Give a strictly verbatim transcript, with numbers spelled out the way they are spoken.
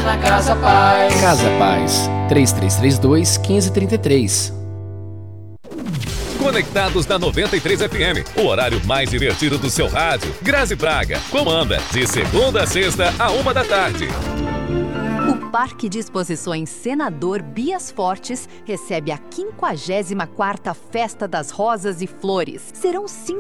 na Casa Paz. Casa Paz, três três três dois, um cinco três três. Conectados na noventa e três F M, o horário mais divertido do seu rádio. Grazi Braga comanda de segunda a sexta, a uma da tarde. O Parque de Exposições Senador Bias Fortes recebe a quinquagésima quarta Festa das Rosas e Flores. Serão cinco